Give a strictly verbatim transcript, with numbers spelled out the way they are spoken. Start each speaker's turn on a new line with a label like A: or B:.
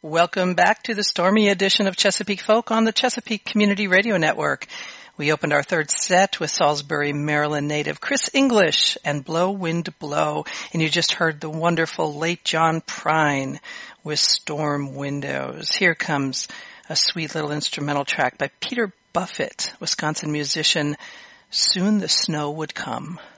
A: Welcome back to the stormy edition of Chesapeake Folk on the Chesapeake Community Radio Network. We opened our third set with Salisbury, Maryland native Chris English and Blow Wind Blow, and you just heard the wonderful late John Prine with Storm Windows. Here comes a sweet little instrumental track by Peter Buffett, Wisconsin musician, Soon the Snow Would Come.